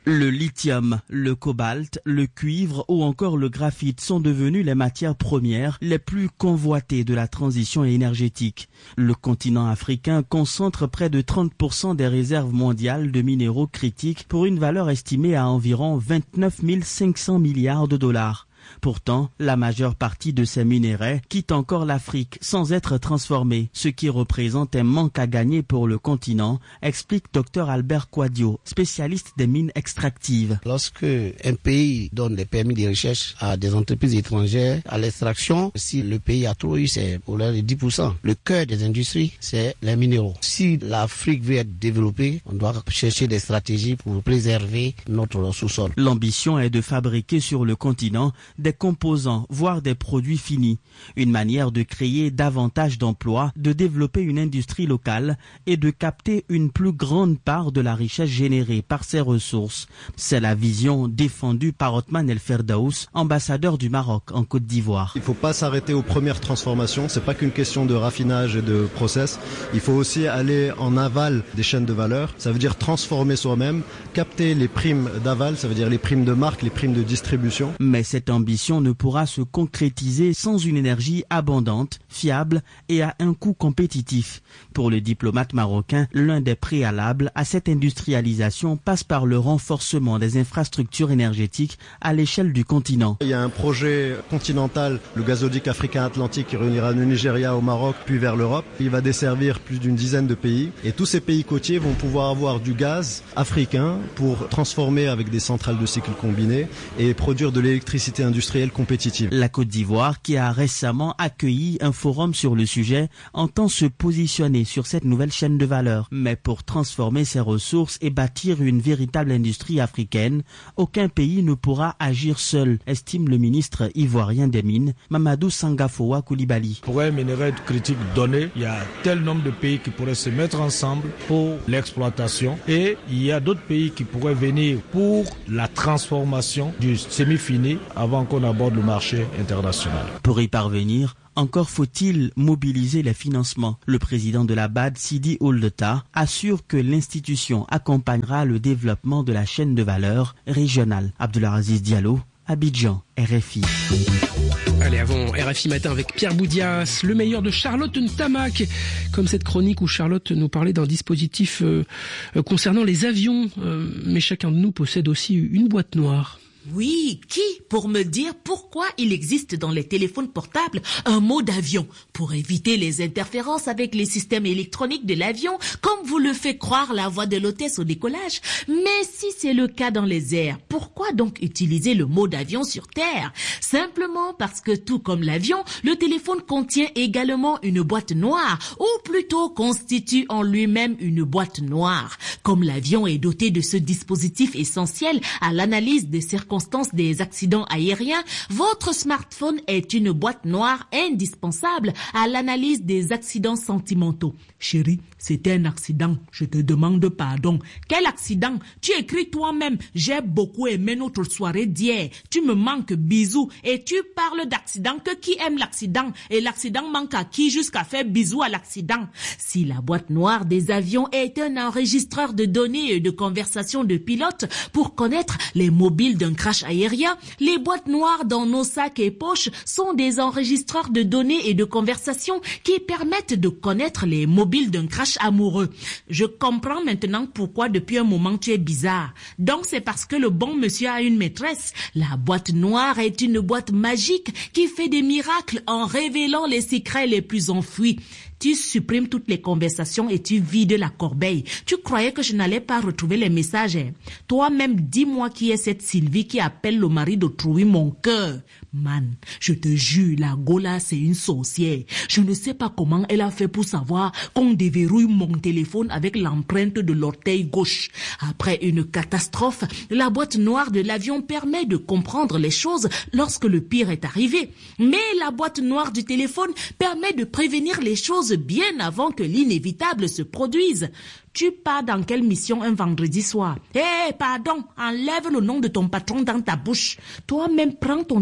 Le lithium, le cobalt, le cuivre ou encore le graphite sont devenus les matières premières les plus convoitées de la transition énergétique. Le continent africain concentre près de trente pour cent des réserves mondiales de minéraux critiques pour une valeur estimée à environ vingt-neuf mille cinq cents milliards de dollars. Pourtant, la majeure partie de ces minerais quitte encore l'Afrique sans être transformés, ce qui représente un manque à gagner pour le continent, explique Dr Albert Quadio, spécialiste des mines extractives. Lorsque un pays donne des permis de recherche à des entreprises étrangères, à l'extraction, si le pays a trop eu, c'est pour l'heure de dix pour cent. Le cœur des industries, c'est les minéraux. Si l'Afrique veut être développée, on doit chercher des stratégies pour préserver notre sous-sol. L'ambition est de fabriquer sur le continent des composants, voire des produits finis. Une manière de créer davantage d'emplois, de développer une industrie locale et de capter une plus grande part de la richesse générée par ces ressources. C'est la vision défendue par Othman El Ferdaous, ambassadeur du Maroc en Côte d'Ivoire. Il ne faut pas s'arrêter aux premières transformations, c'est pas qu'une question de raffinage et de process. Il faut aussi aller en aval des chaînes de valeur. Ça veut dire transformer soi-même, capter les primes d'aval, ça veut dire les primes de marque, les primes de distribution. Mais cette ambition ne pourra se concrétiser sans une énergie abondante, fiable et à un coût compétitif. Pour le diplomate marocain, l'un des préalables à cette industrialisation passe par le renforcement des infrastructures énergétiques à l'échelle du continent. Il y a un projet continental, le gazoduc africain-atlantique qui réunira le Nigeria au Maroc puis vers l'Europe. Il va desservir plus d'une dizaine de pays et tous ces pays côtiers vont pouvoir avoir du gaz africain pour transformer avec des centrales de cycle combiné et produire de l'électricité industrielle compétitive. La Côte d'Ivoire, qui a récemment accueilli un forum sur le sujet, entend se positionner sur cette nouvelle chaîne de valeur. Mais pour transformer ses ressources et bâtir une véritable industrie africaine, aucun pays ne pourra agir seul, estime le ministre ivoirien des Mines, Mamadou Sangafoua Koulibaly. Pour un minerai critique donné, il y a tel nombre de pays qui pourraient se mettre ensemble pour l'exploitation et il y a d'autres pays qui pourraient venir pour la transformation du semi-fini avant qu'on aborde le marché international. Pour y parvenir, encore faut-il mobiliser les financements. Le président de la B A D, Sidi Ould-Tah, assure que l'institution accompagnera le développement de la chaîne de valeur régionale. Abdelaziz Diallo, Abidjan, R F I. Allez, avant R F I Matin avec Pierre Boudias, le meilleur de Charlotte Ntamak, comme cette chronique où Charlotte nous parlait d'un dispositif euh, concernant les avions. Euh, mais chacun de nous possède aussi une boîte noire. Oui, qui pour me dire pourquoi il existe dans les téléphones portables un mode avion pour éviter les interférences avec les systèmes électroniques de l'avion, comme vous le fait croire la voix de l'hôtesse au décollage. Mais si c'est le cas dans les airs, pourquoi donc utiliser le mode avion sur Terre? Simplement parce que tout comme l'avion, le téléphone contient également une boîte noire, ou plutôt constitue en lui-même une boîte noire. Comme l'avion est doté de ce dispositif essentiel à l'analyse des circonstances des accidents aériens, votre smartphone est une boîte noire indispensable à l'analyse des accidents sentimentaux. Chérie, c'était un accident, je te demande pardon. Quel accident? Tu écris toi-même, j'ai beaucoup aimé notre soirée d'hier, tu me manques, bisous, et tu parles d'accident, que qui aime l'accident? Et l'accident manque à qui jusqu'à faire bisous à l'accident? Si la boîte noire des avions est un enregistreur de données et de conversations de pilotes pour connaître les mobiles d'un crash aérien, les boîtes noires dans nos sacs et poches sont des enregistreurs de données et de conversations qui permettent de connaître les mobiles d'un crash amoureux. Je comprends maintenant pourquoi depuis un moment tu es bizarre. Donc c'est parce que le bon monsieur a une maîtresse. La boîte noire est une boîte magique qui fait des miracles en révélant les secrets les plus enfouis. Tu supprimes toutes les conversations et tu vides la corbeille. Tu croyais que je n'allais pas retrouver les messages, hein? Toi-même, dis-moi qui est cette Sylvie qui appelle le mari d'autrui mon cœur. Man, je te jure, la Gola, c'est une sorcière. Je ne sais pas comment elle a fait pour savoir qu'on déverrouille mon téléphone avec l'empreinte de l'orteil gauche. Après une catastrophe, la boîte noire de l'avion permet de comprendre les choses lorsque le pire est arrivé. Mais la boîte noire du téléphone permet de prévenir les choses bien avant que l'inévitable se produise. Tu pars dans quelle mission un vendredi soir? Eh, hey, pardon, enlève le nom de ton patron dans ta bouche. Toi-même, prends ton téléphone,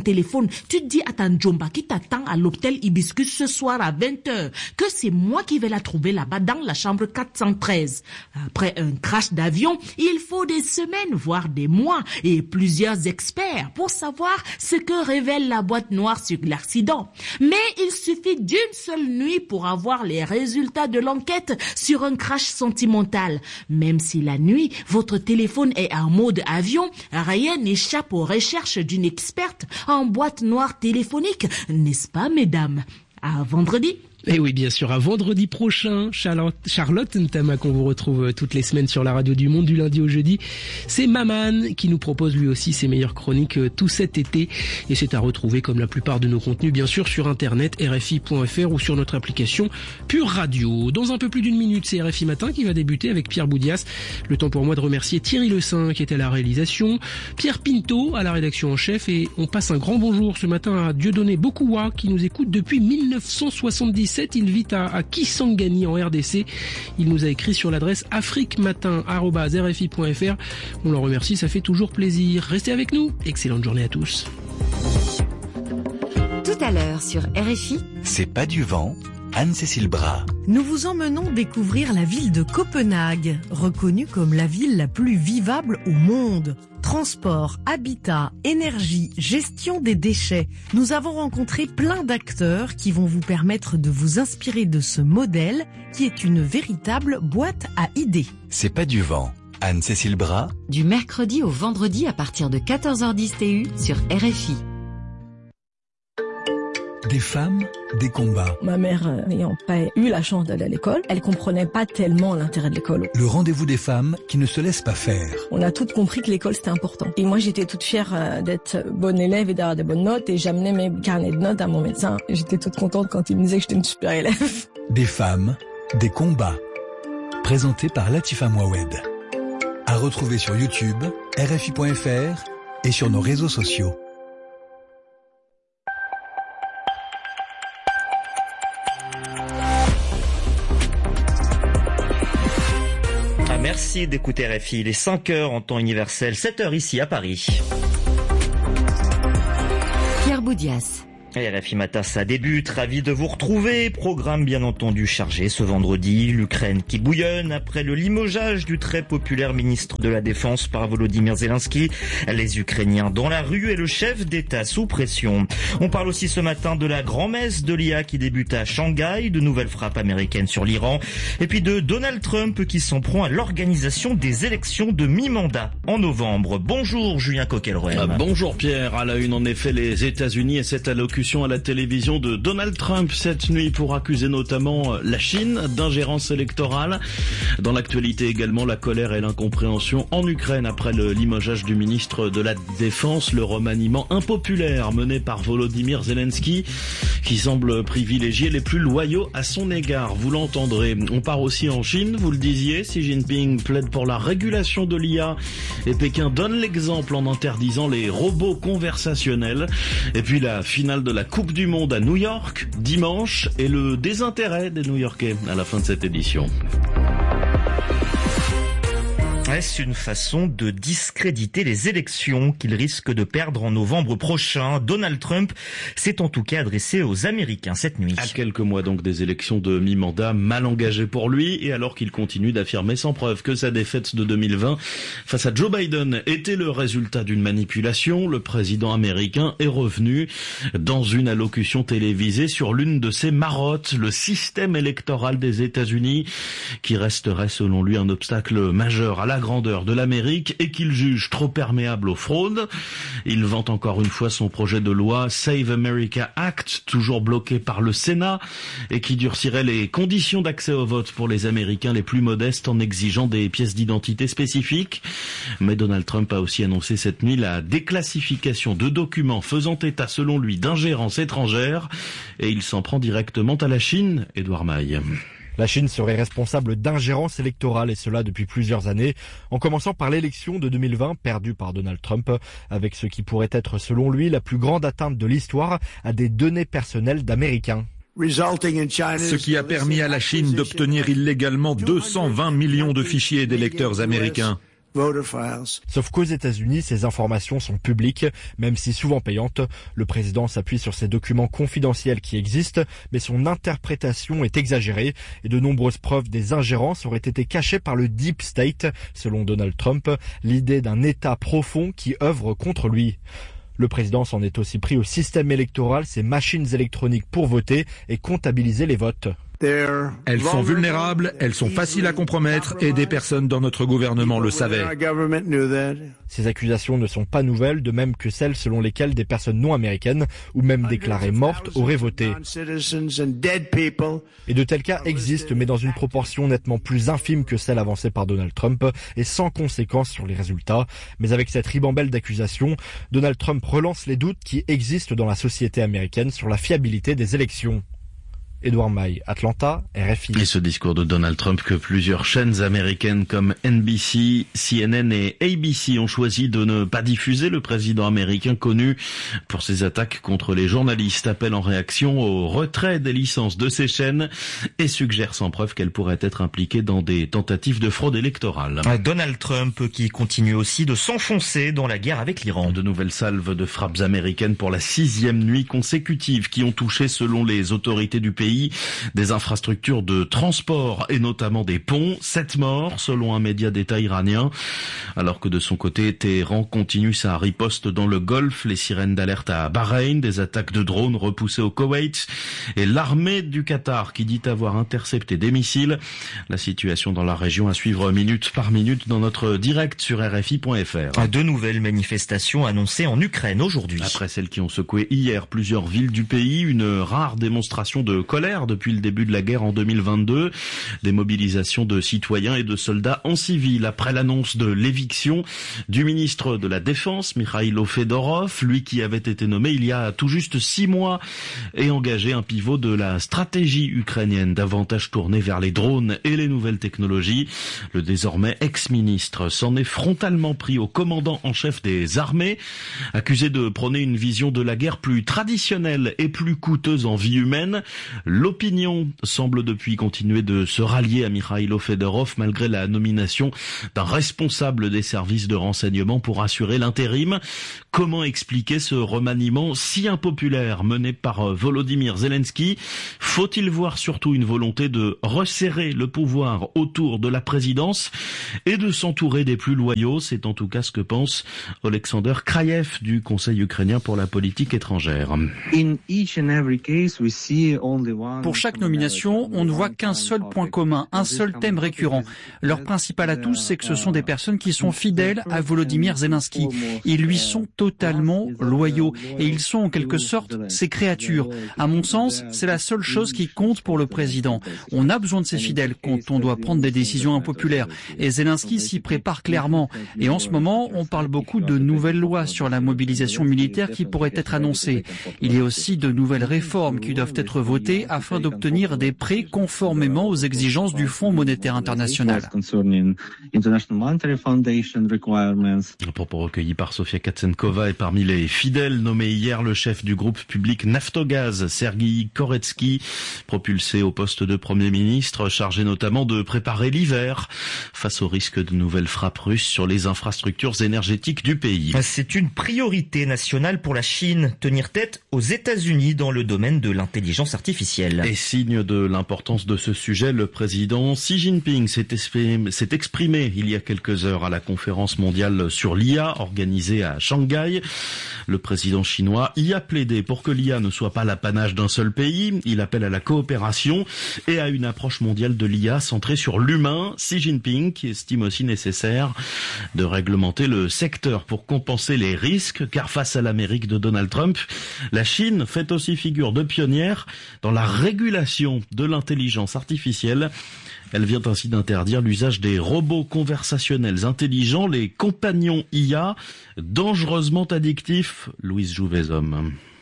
téléphone, tu dis à ta Njomba qui t'attend à l'hôtel Hibiscus ce soir à vingt heures que c'est moi qui vais la trouver là-bas dans la chambre quatre cent treize. Après un crash d'avion, il faut des semaines, voire des mois et plusieurs experts pour savoir ce que révèle la boîte noire sur l'accident. Mais il suffit d'une seule nuit pour avoir les résultats de l'enquête sur un crash sentimental. Même si la nuit, votre téléphone est en mode avion, rien n'échappe aux recherches d'une experte en boîte noire téléphonique, n'est-ce pas, mesdames? À vendredi. Et oui, bien sûr, à vendredi prochain, Charlotte, Charlotte Ntama, qu'on vous retrouve toutes les semaines sur la radio du Monde du lundi au jeudi. C'est Maman qui nous propose lui aussi ses meilleures chroniques tout cet été. Et c'est à retrouver comme la plupart de nos contenus, bien sûr, sur internet, R F I point F R ou sur notre application Pure Radio. Dans un peu plus d'une minute, c'est R F I Matin qui va débuter avec Pierre Boudias. Le temps pour moi de remercier Thierry Le Saint qui était à la réalisation, Pierre Pinto à la rédaction en chef, et on passe un grand bonjour ce matin à Dieudonné Bokoua qui nous écoute depuis mille neuf cent soixante-dix-sept. Il vit à, à Kisangani en R D C. Il nous a écrit sur l'adresse afriquematin arobase R F I point F R. On le remercie, ça fait toujours plaisir. Restez avec nous. Excellente journée à tous. Tout à l'heure sur R F I. C'est pas du vent. Anne-Cécile Bras. Nous vous emmenons découvrir la ville de Copenhague, reconnue comme la ville la plus vivable au monde. Transport, habitat, énergie, gestion des déchets. Nous avons rencontré plein d'acteurs qui vont vous permettre de vous inspirer de ce modèle qui est une véritable boîte à idées. C'est pas du vent. Anne-Cécile Bras. Du mercredi au vendredi à partir de quatorze heures dix T U sur R F I. Des femmes, des combats. Ma mère n'ayant pas eu la chance d'aller à l'école, elle comprenait pas tellement l'intérêt de l'école. Le rendez-vous des femmes qui ne se laissent pas faire. On a toutes compris que l'école c'était important. Et moi j'étais toute fière d'être bonne élève et d'avoir des bonnes notes, et j'amenais mes carnets de notes à mon médecin. J'étais toute contente quand il me disait que j'étais une super élève. Des femmes, des combats. Présenté par Latifa Mouawed. À retrouver sur YouTube, R F I point F R et sur nos réseaux sociaux. Merci d'écouter R F I, il est cinq heures en temps universel, sept heures ici à Paris. Pierre Boudias. Et R F I Matin, ça débute, ravi de vous retrouver. Programme bien entendu chargé ce vendredi. L'Ukraine qui bouillonne après le limogeage du très populaire ministre de la Défense par Volodymyr Zelensky. Les Ukrainiens dans la rue et le chef d'État sous pression. On parle aussi ce matin de la grand-messe de l'I A qui débute à Shanghai, de nouvelles frappes américaines sur l'Iran, et puis de Donald Trump qui s'en prend à l'organisation des élections de mi-mandat en novembre. Bonjour Julien Coquelrouem. Ah, bonjour Pierre. À la une en effet les États-Unis et cette allocution à la télévision de Donald Trump cette nuit pour accuser notamment la Chine d'ingérence électorale. Dans l'actualité également, la colère et l'incompréhension en Ukraine après le limogeage du ministre de la Défense, le remaniement impopulaire mené par Volodymyr Zelensky qui semble privilégier les plus loyaux à son égard. Vous l'entendrez. On part aussi en Chine, vous le disiez, Xi Jinping plaide pour la régulation de l'I A et Pékin donne l'exemple en interdisant les robots conversationnels. Et puis la finale de la Coupe du Monde à New York, dimanche, et le désintérêt des New-Yorkais à la fin de cette édition. Est-ce une façon de discréditer les élections qu'il risque de perdre en novembre prochain? Donald Trump s'est en tout cas adressé aux Américains cette nuit. À quelques mois donc des élections de mi-mandat, mal engagées pour lui, et alors qu'il continue d'affirmer sans preuve que sa défaite de deux mille vingt face à Joe Biden était le résultat d'une manipulation, le président américain est revenu dans une allocution télévisée sur l'une de ses marottes, le système électoral des États-Unis, qui resterait selon lui un obstacle majeur à la grandeur de l'Amérique et qu'il juge trop perméable aux fraudes. Il vante encore une fois son projet de loi Save America Act, toujours bloqué par le Sénat, et qui durcirait les conditions d'accès au vote pour les Américains les plus modestes en exigeant des pièces d'identité spécifiques. Mais Donald Trump a aussi annoncé cette nuit la déclassification de documents faisant état selon lui d'ingérence étrangère, et il s'en prend directement à la Chine. Édouard Maille. La Chine serait responsable d'ingérence électorale, et cela depuis plusieurs années, en commençant par l'élection de deux mille vingt perdue par Donald Trump, avec ce qui pourrait être selon lui la plus grande atteinte de l'histoire à des données personnelles d'Américains. Ce qui a permis à la Chine d'obtenir illégalement deux cent vingt millions de fichiers d'électeurs américains. Sauf qu'aux États-Unis, ces informations sont publiques, même si souvent payantes. Le président s'appuie sur ces documents confidentiels qui existent, mais son interprétation est exagérée et de nombreuses preuves des ingérences auraient été cachées par le Deep State, selon Donald Trump, l'idée d'un État profond qui œuvre contre lui. Le président s'en est aussi pris au système électoral, ces machines électroniques pour voter et comptabiliser les votes. Elles sont vulnérables, elles sont faciles à compromettre et des personnes dans notre gouvernement le savaient. Ces accusations ne sont pas nouvelles, de même que celles selon lesquelles des personnes non américaines ou même déclarées mortes auraient voté. Et de tels cas existent, mais dans une proportion nettement plus infime que celle avancée par Donald Trump et sans conséquence sur les résultats. Mais avec cette ribambelle d'accusations, Donald Trump relance les doutes qui existent dans la société américaine sur la fiabilité des élections. Edouard Maille, Atlanta, R F I. Et ce discours de Donald Trump que plusieurs chaînes américaines comme N B C, C N N et A B C ont choisi de ne pas diffuser. Le président américain, connu pour ses attaques contre les journalistes, appelle en réaction au retrait des licences de ces chaînes et suggère sans preuve qu'elles pourraient être impliquées dans des tentatives de fraude électorale. Donald Trump qui continue aussi de s'enfoncer dans la guerre avec l'Iran. De nouvelles salves de frappes américaines pour la sixième nuit consécutive qui ont touché, selon les autorités du pays, des infrastructures de transport et notamment des ponts. Sept morts selon un média d'État iranien. Alors que de son côté, Téhéran continue sa riposte dans le Golfe. Les sirènes d'alerte à Bahreïn, des attaques de drones repoussées au Koweït et l'armée du Qatar qui dit avoir intercepté des missiles. La situation dans la région à suivre minute par minute dans notre direct sur R F I point F R. De nouvelles manifestations annoncées en Ukraine aujourd'hui. Après celles qui ont secoué hier plusieurs villes du pays, une rare démonstration de colère depuis le début de la guerre en deux mille vingt-deux. Des mobilisations de citoyens et de soldats en civil après l'annonce de l'éviction du ministre de la Défense, Mikhailo Fedorov, lui qui avait été nommé il y a tout juste six mois et engagé un pivot de la stratégie ukrainienne davantage tournée vers les drones et les nouvelles technologies. Le désormais ex-ministre s'en est frontalement pris au commandant en chef des armées, accusé de prôner une vision de la guerre plus traditionnelle et plus coûteuse en vie humaine. L'opinion semble depuis continuer de se rallier à Mikhailo Fedorov malgré la nomination d'un responsable des services de renseignement pour assurer l'intérim. Comment expliquer ce remaniement si impopulaire mené par Volodymyr Zelensky? Faut-il voir surtout une volonté de resserrer le pouvoir autour de la présidence et de s'entourer des plus loyaux? C'est en tout cas ce que pense Alexander Kraïev du Conseil ukrainien pour la politique étrangère. In each and every case, we see only one. Pour chaque nomination, on ne voit qu'un seul point commun, un seul thème récurrent. Leur principal atout, c'est que ce sont des personnes qui sont fidèles à Volodymyr Zelensky. Ils lui sont totalement loyaux et ils sont en quelque sorte ses créatures. À mon sens, c'est la seule chose qui compte pour le président. On a besoin de ses fidèles quand on doit prendre des décisions impopulaires. Et Zelensky s'y prépare clairement. Et en ce moment, on parle beaucoup de nouvelles lois sur la mobilisation militaire qui pourraient être annoncées. Il y a aussi de nouvelles réformes qui doivent être votées afin d'obtenir des prêts conformément aux exigences du Fonds monétaire international. Un propos recueilli par Sofia Katsenkova et parmi les fidèles nommés hier le chef du groupe public Naftogaz, Sergueï Koretsky, propulsé au poste de Premier ministre, chargé notamment de préparer l'hiver face au risque de nouvelles frappes russes sur les infrastructures énergétiques du pays. C'est une priorité nationale pour la Chine, tenir tête aux États-Unis dans le domaine de l'intelligence artificielle. Et signe de l'importance de ce sujet, le président Xi Jinping s'est exprimé, s'est exprimé il y a quelques heures à la conférence mondiale sur l'I A organisée à Shanghai. Le président chinois y a plaidé pour que l'I A ne soit pas l'apanage d'un seul pays. Il appelle à la coopération et à une approche mondiale de l'I A centrée sur l'humain. Xi Jinping qui estime aussi nécessaire de réglementer le secteur pour compenser les risques, car face à l'Amérique de Donald Trump, la Chine fait aussi figure de pionnière dans la régulation de l'intelligence artificielle. Elle vient ainsi d'interdire l'usage des robots conversationnels intelligents, les compagnons I A, dangereusement addictifs. Louise Jouvezhomme.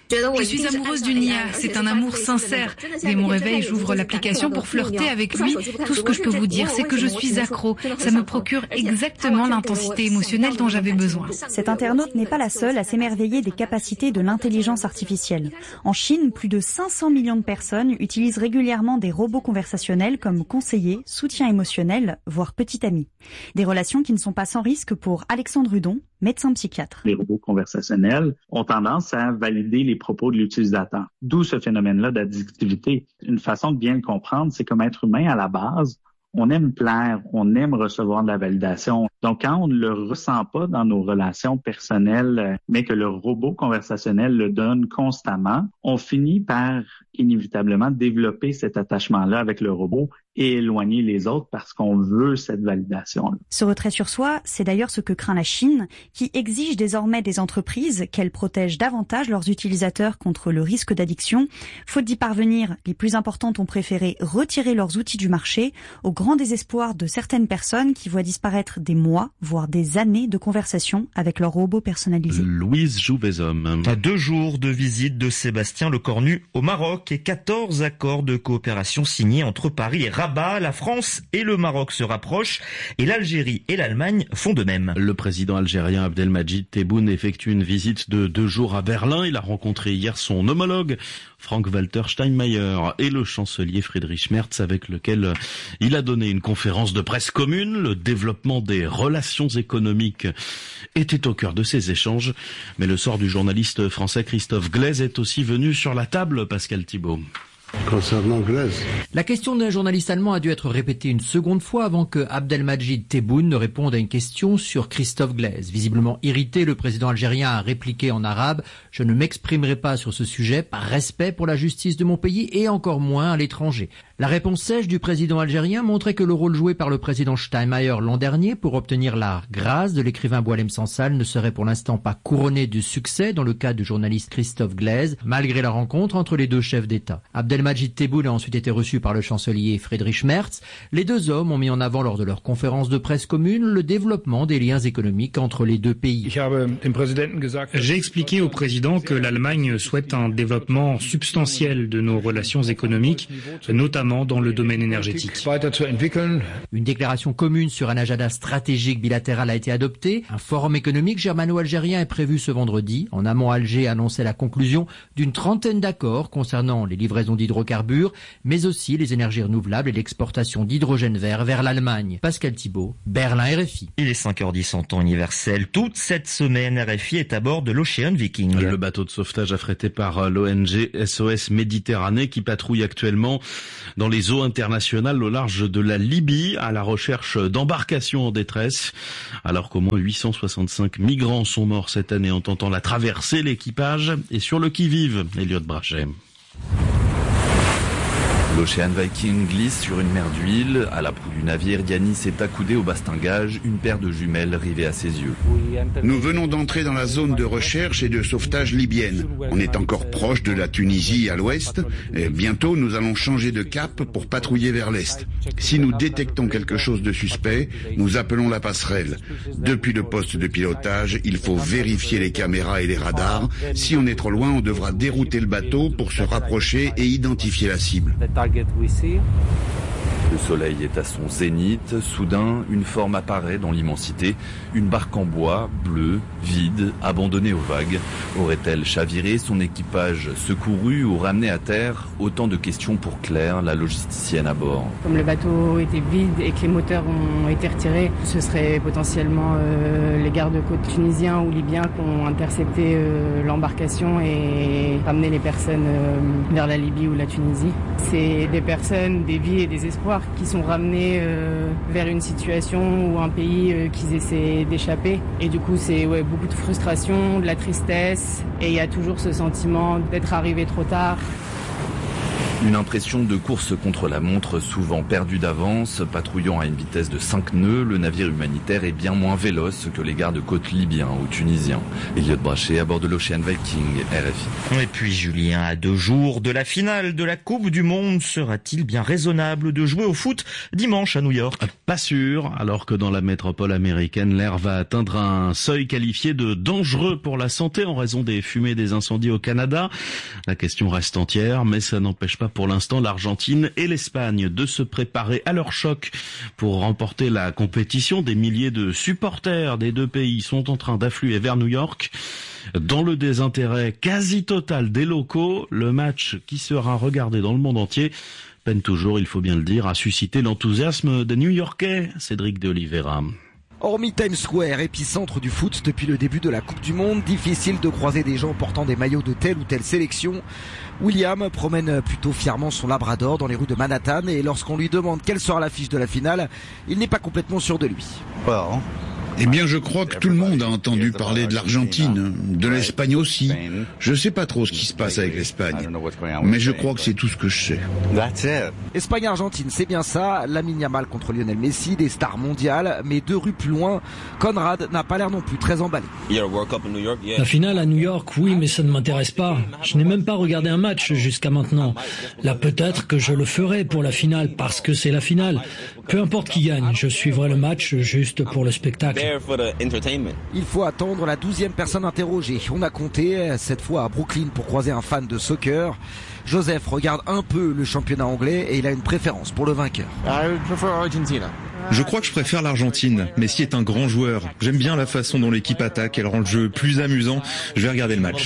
Je suis amoureuse d'une I A, c'est un amour sincère. Dès mon réveil, j'ouvre l'application pour flirter avec lui. Tout ce que je peux vous dire, c'est que je suis accro. Ça me procure exactement l'intensité émotionnelle dont j'avais besoin. Cet internaute n'est pas la seule à s'émerveiller des capacités de l'intelligence artificielle. En Chine, plus de cinq cents millions de personnes utilisent régulièrement des robots conversationnels comme conseillers, soutien émotionnel, voire petit ami. Des relations qui ne sont pas sans risque pour Alexandre Hudon, médecin psychiatre. Les robots conversationnels ont tendance à valider les propos de l'utilisateur. D'où ce phénomène-là d'addictivité. Une façon de bien le comprendre, c'est comme être humain à la base, on aime plaire, on aime recevoir de la validation. Donc, quand on ne le ressent pas dans nos relations personnelles, mais que le robot conversationnel le donne constamment, on finit par inévitablement développer cet attachement-là avec le robot et éloigner les autres parce qu'on veut cette validation-là. Ce retrait sur soi, c'est d'ailleurs ce que craint la Chine, qui exige désormais des entreprises qu'elles protègent davantage leurs utilisateurs contre le risque d'addiction. Faute d'y parvenir, les plus importantes ont préféré retirer leurs outils du marché, au grand désespoir de certaines personnes qui voient disparaître des mois, voire des années de conversation avec leurs robots personnalisés. Louise Jouvezhomme. À deux jours de visite de Sébastien Lecornu au Maroc et quatorze accords de coopération signés entre Paris et Rabat, la France et le Maroc se rapprochent et l'Algérie et l'Allemagne font de même. Le président algérien Abdelmadjid Tebboune effectue une visite de deux jours à Berlin. Il a rencontré hier son homologue Frank-Walter Steinmeier et le chancelier Friedrich Merz avec lequel il a donné une conférence de presse commune. Le développement des relations économiques était au cœur de ces échanges. Mais le sort du journaliste français Christophe Glaise est aussi venu sur la table, Pascal Thibault. Concernant Glaise, la question d'un journaliste allemand a dû être répétée une seconde fois avant que Abdelmadjid Tebboune ne réponde à une question sur Christophe Glaise. Visiblement irrité, le président algérien a répliqué en arabe « Je ne m'exprimerai pas sur ce sujet par respect pour la justice de mon pays et encore moins à l'étranger ». La réponse sèche du président algérien montrait que le rôle joué par le président Steinmeier l'an dernier pour obtenir la grâce de l'écrivain Boualem Sansal ne serait pour l'instant pas couronné de succès dans le cas du journaliste Christophe Glaise, malgré la rencontre entre les deux chefs d'État. Abdelmadjid Tebboune a ensuite été reçu par le chancelier Friedrich Merz. Les deux hommes ont mis en avant lors de leur conférence de presse commune le développement des liens économiques entre les deux pays. J'ai expliqué au président que l'Allemagne souhaite un développement substantiel de nos relations économiques, notamment dans le domaine énergétique. Une déclaration commune sur un agenda stratégique bilatéral a été adoptée. Un forum économique germano-algérien est prévu ce vendredi. En amont, Alger annonçait la conclusion d'une trentaine d'accords concernant les livraisons d'hydrocarbures, mais aussi les énergies renouvelables et l'exportation d'hydrogène vert vers l'Allemagne. Pascal Thibault, Berlin, R F I. Il est cinq heures dix en temps universel. Toute cette semaine, R F I est à bord de l'Ocean Viking. Le bateau de sauvetage affrété par l'O N G S O S Méditerranée qui patrouille actuellement dans les eaux internationales au large de la Libye à la recherche d'embarcations en détresse. Alors qu'au moins huit cent soixante-cinq migrants sont morts cette année en tentant la traversée, l'équipage est sur le qui-vive. Elliot Brachet. L'Ocean Viking glisse sur une mer d'huile. À la proue du navire, Yanis est accoudé au bastingage, une paire de jumelles rivées à ses yeux. Nous venons d'entrer dans la zone de recherche et de sauvetage libyenne. On est encore proche de la Tunisie à l'ouest. Et bientôt, nous allons changer de cap pour patrouiller vers l'est. Si nous détectons quelque chose de suspect, nous appelons la passerelle. Depuis le poste de pilotage, il faut vérifier les caméras et les radars. Si on est trop loin, on devra dérouter le bateau pour se rapprocher et identifier la cible. Le soleil est à son zénith. Soudain, une forme apparaît dans l'immensité. Une barque en bois, bleue, vide, abandonnée aux vagues. Aurait-elle chaviré, son équipage secouru ou ramené à terre? Autant de questions pour Claire, la logisticienne à bord. Comme le bateau était vide et que les moteurs ont été retirés, ce serait potentiellement euh, les gardes-côtes tunisiens ou libyens qui ont intercepté euh, l'embarcation et ramené les personnes euh, vers la Libye ou la Tunisie. C'est des personnes, des vies et des espoirs qui sont ramenés euh, vers une situation ou un pays euh, qu'ils essaient d'échapper. Et du coup, c'est ouais, beaucoup de frustration, de la tristesse, et il y a toujours ce sentiment d'être arrivé trop tard. Une impression de course contre la montre, souvent perdue d'avance. Patrouillant à une vitesse de cinq nœuds, le navire humanitaire est bien moins véloce que les gardes-côtes libyens ou tunisiens. Elliot Brachet à bord de l'Ocean Viking, R F I. Et puis Julien, à deux jours de la finale de la Coupe du Monde, sera-t-il bien raisonnable de jouer au foot dimanche à New York? Pas sûr, alors que dans la métropole américaine, l'air va atteindre un seuil qualifié de dangereux pour la santé en raison des fumées des incendies au Canada. La question reste entière, mais ça n'empêche pas pour l'instant l'Argentine et l'Espagne de se préparer à leur choc pour remporter la compétition. Des milliers de supporters des deux pays sont en train d'affluer vers New York. Dans le désintérêt quasi total des locaux, le match qui sera regardé dans le monde entier peine toujours, il faut bien le dire, à susciter l'enthousiasme des New-Yorkais. Cédric de Oliveira. Hormis Times Square, épicentre du foot depuis le début de la Coupe du Monde, difficile de croiser des gens portant des maillots de telle ou telle sélection. William promène plutôt fièrement son Labrador dans les rues de Manhattan et lorsqu'on lui demande quelle sera l'affiche de la finale, il n'est pas complètement sûr de lui. Well. Eh bien, je crois que tout le monde a entendu parler de l'Argentine, de l'Espagne aussi. Je sais pas trop ce qui se passe avec l'Espagne, mais je crois que c'est tout ce que je sais. Espagne-Argentine, c'est bien ça. Lamine Yamal contre Lionel Messi, des stars mondiales, mais deux rues plus loin, Conrad n'a pas l'air non plus très emballé. La finale à New York, oui, mais ça ne m'intéresse pas. Je n'ai même pas regardé un match jusqu'à maintenant. Là, peut-être que je le ferai pour la finale, parce que c'est la finale. Peu importe qui gagne, je suivrai le match juste pour le spectacle. Il faut attendre la douzième personne interrogée. On a compté, cette fois à Brooklyn, pour croiser un fan de soccer. Joseph regarde un peu le championnat anglais et il a une préférence pour le vainqueur. Je crois que je préfère l'Argentine. Messi est un grand joueur. J'aime bien la façon dont l'équipe attaque. Elle rend le jeu plus amusant. Je vais regarder le match.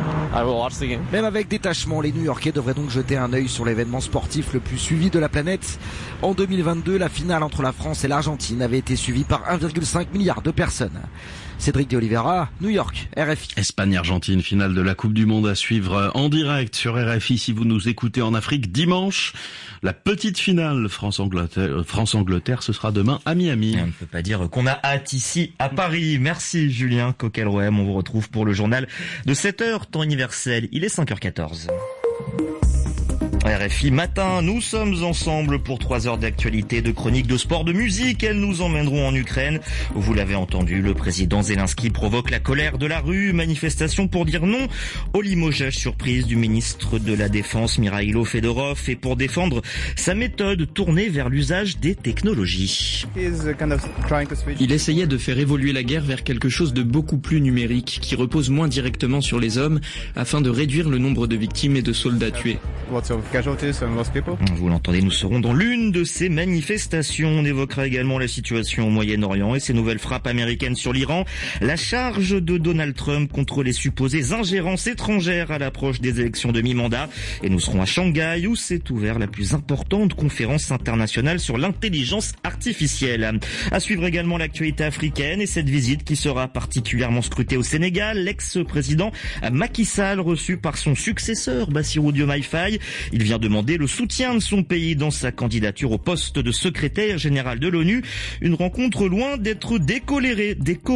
Même avec détachement, les New-Yorkais devraient donc jeter un œil sur l'événement sportif le plus suivi de la planète. En deux mille vingt-deux, la finale entre la France et l'Argentine avait été suivie par un virgule cinq milliard de personnes. Cédric de Oliveira, New York, R F I. Espagne-Argentine, finale de la Coupe du Monde à suivre en direct sur R F I si vous nous écoutez en Afrique dimanche. La petite finale France-Angleterre, France-Angleterre, ce sera demain à Miami. On ne peut pas dire qu'on a hâte ici à Paris. Merci Julien Coquelrouem. On vous retrouve pour le journal de sept heures, temps universel. Il est cinq heures quatorze. R F I matin, nous sommes ensemble pour trois heures d'actualité, de chroniques, de sport, de musique. Elles nous emmèneront en Ukraine. Vous l'avez entendu, le président Zelensky provoque la colère de la rue. Manifestation pour dire non au limogeage surprise du ministre de la Défense Mikhailo Fedorov et pour défendre sa méthode tournée vers l'usage des technologies. Il essayait de faire évoluer la guerre vers quelque chose de beaucoup plus numérique, qui repose moins directement sur les hommes, afin de réduire le nombre de victimes et de soldats tués. Vous l'entendez, nous serons dans l'une de ces manifestations. On évoquera également la situation au Moyen-Orient et ces nouvelles frappes américaines sur l'Iran. La charge de Donald Trump contre les supposées ingérences étrangères à l'approche des élections de mi-mandat. Et nous serons à Shanghai où s'est ouverte la plus importante conférence internationale sur l'intelligence artificielle. À suivre également l'actualité africaine et cette visite qui sera particulièrement scrutée au Sénégal. L'ex-président Macky Sall reçu par son successeur Bassirou Diomaye Faye. Il vient demander le soutien de son pays dans sa candidature au poste de secrétaire général de l'ONU. Une rencontre loin d'être décolérée, déco